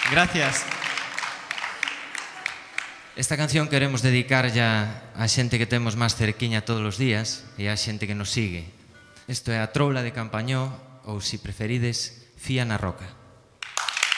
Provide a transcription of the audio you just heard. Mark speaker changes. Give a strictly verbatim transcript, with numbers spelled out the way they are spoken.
Speaker 1: Gracias. Esta canción queremos dedicar ya a xente que temos máis cerquiña todos os días e a xente que nos sigue. Isto é a Troula de Campañó ou, se preferides, Fía na Roca.